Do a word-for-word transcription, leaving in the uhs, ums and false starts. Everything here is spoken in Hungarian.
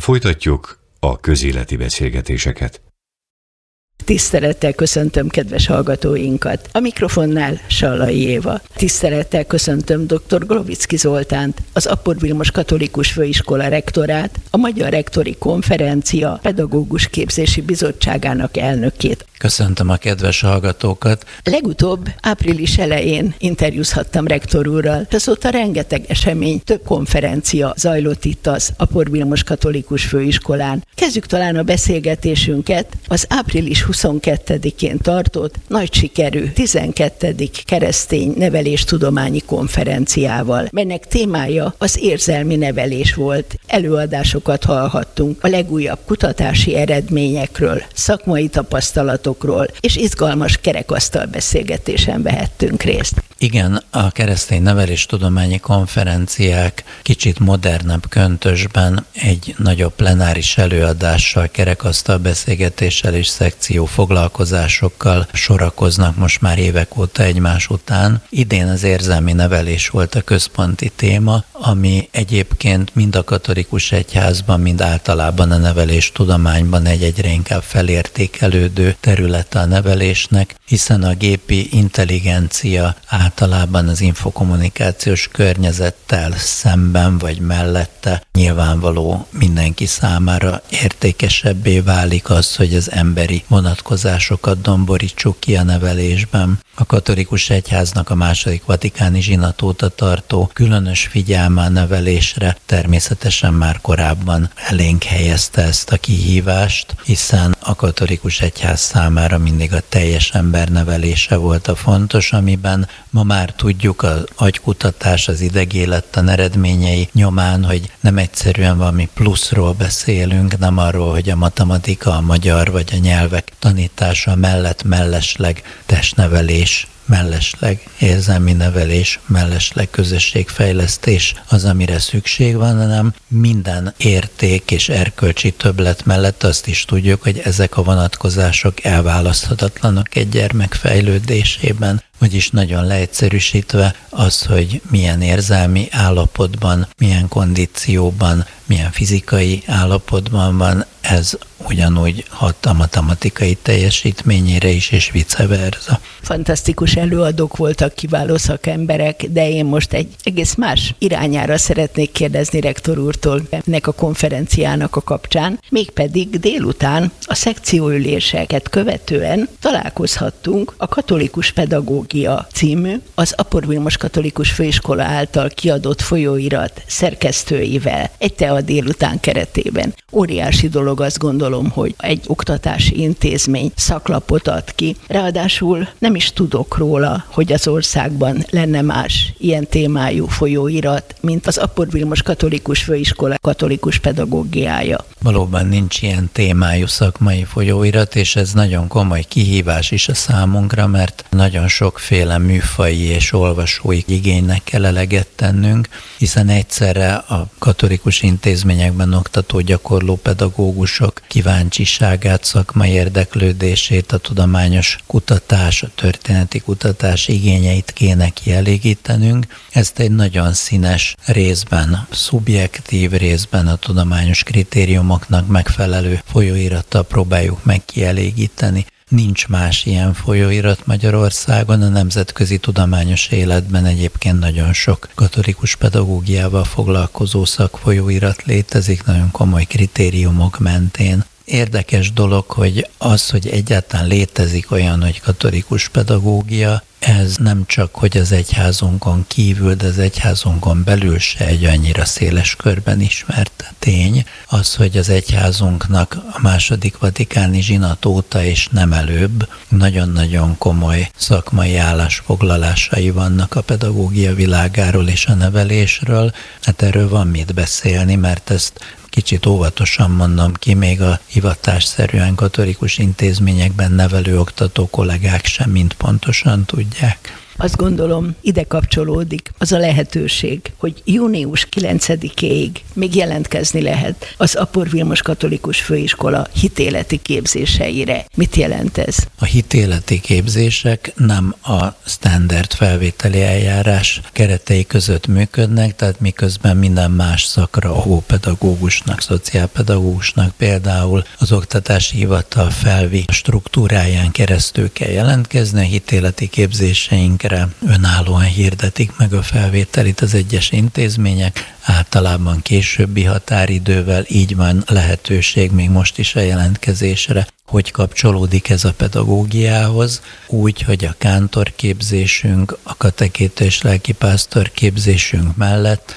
Folytatjuk a közéleti beszélgetéseket. Tisztelettel köszöntöm kedves hallgatóinkat. A mikrofonnál Sallai Éva. Tisztelettel köszöntöm dr. Glovicki Zoltánt, az Apor Vilmos Katolikus Főiskola rektorát, a Magyar Rektori Konferencia Pedagógus Képzési Bizottságának elnökét. Köszöntöm a kedves hallgatókat. Legutóbb április elején interjúzhattam rektor úrral, azóta rengeteg esemény, több konferencia zajlott itt az Apor Vilmos Katolikus Főiskolán. Kezdjük talán a beszélgetésünket az április huszonkettedikén tartott nagy sikerű tizenkettedik keresztény neveléstudományi konferenciával, melynek témája az érzelmi nevelés volt. Előadásokat hallhattunk a legújabb kutatási eredményekről, szakmai tapasztalatokról, és izgalmas kerekasztal beszélgetésen vehettünk részt. Igen, a keresztény neveléstudományi konferenciák kicsit modernebb köntösben egy nagyobb plenáris előadással, kerekasztal beszélgetéssel és szekció foglalkozásokkal sorakoznak most már évek óta egymás után. Idén az érzelmi nevelés volt a központi téma, ami egyébként mind a katolikus egyházban, mind általában a neveléstudományban egy egyre inkább felértékelődő területe a nevelésnek, hiszen a gépi intelligencia általában az infokommunikációs környezettel szemben vagy mellette nyilvánvaló mindenki számára értékesebbé válik az, hogy az emberi vonatkozásokat domborítsuk ki a nevelésben. A katolikus egyháznak a második vatikáni zsinat óta tartó különös figyelme a nevelésre természetesen már korábban elénk helyezte ezt a kihívást, hiszen a katolikus egyház számára mindig a teljes ember nevelése volt a fontos, amiben ma már tudjuk az agykutatás, az idegélettan eredményei nyomán, hogy nem egyszerűen valami pluszról beszélünk, nem arról, hogy a matematika, a magyar vagy a nyelvek tanítása mellett mellesleg testnevelés, mellesleg érzelmi nevelés, mellesleg közösségfejlesztés az, amire szükség van, hanem minden érték és erkölcsi többlet mellett azt is tudjuk, hogy ezek a vonatkozások elválaszthatatlanok egy gyermek fejlődésében. Vagyis nagyon leegyszerűsítve az, hogy milyen érzelmi állapotban, milyen kondícióban, milyen fizikai állapotban van, ez ugyanúgy hat a matematikai teljesítményére is, és vice versa. Fantasztikus előadók voltak, kiváló szakemberek, de én most egy egész más irányára szeretnék kérdezni rektor úrtól ennek a konferenciának a kapcsán, mégpedig délután a szekcióüléseket követően találkozhattunk a Katolikus Pedagógia című, az Apor Vilmos Katolikus Főiskola által kiadott folyóirat szerkesztőivel egy tea délután keretében. Óriási dolog, azt gondolom, hogy egy oktatási intézmény szaklapot ad ki. Ráadásul nem is tudok róla, hogy az országban lenne más ilyen témájú folyóirat, mint az Apor Vilmos Katolikus Főiskola katolikus pedagógiája. Valóban nincs ilyen témájú szakmai folyóirat, és ez nagyon komoly kihívás is a számunkra, mert nagyon sokféle műfaji és olvasói igénynek kell eleget tennünk, hiszen egyszerre a katolikus intézményekben oktató gyakorló pedagógusok kíváncsiságát, szakmai érdeklődését, a tudományos kutatás, a történeti kutatás igényeit kéne kielégítenünk. Ezt egy nagyon színes részben, szubjektív részben a tudományos kritériumoknak megfelelő folyóirattal próbáljuk meg kielégíteni. Nincs más ilyen folyóirat Magyarországon, a nemzetközi tudományos életben egyébként nagyon sok katolikus pedagógiával foglalkozó szakfolyóirat létezik, nagyon komoly kritériumok mentén. Érdekes dolog, hogy az, hogy egyáltalán létezik olyan, hogy katolikus pedagógia, ez nem csak, hogy az egyházunkon kívül, de az egyházunkon belül se egy annyira széles körben ismert tény. Az, hogy az egyházunknak a második vatikáni zsinat óta és nem előbb nagyon-nagyon komoly szakmai állásfoglalásai vannak a pedagógia világáról és a nevelésről. Hát erről van mit beszélni, mert ezt kicsit óvatosan mondom ki, még a hivatásszerűen katolikus intézményekben nevelő oktató kollégák sem mind pontosan tudják. Azt gondolom, ide kapcsolódik az a lehetőség, hogy június kilencedikéig még jelentkezni lehet az Apor Vilmos Katolikus Főiskola hitéleti képzéseire. Mit jelent ez? A hitéleti képzések nem a standard felvételi eljárás keretei között működnek, tehát miközben minden más szakra, ópedagógusnak, szociálpedagógusnak például az oktatási hivatal felvi struktúráján keresztül kell jelentkezni, a hitéleti képzéseinkre önállóan hirdetik meg a felvételit az egyes intézmények, általában későbbi határidővel, így van lehetőség még most is a jelentkezésre. Hogy kapcsolódik ez a pedagógiához? Úgy, hogy a kántorképzésünk, a katekéta és lelkipásztor képzésünk mellett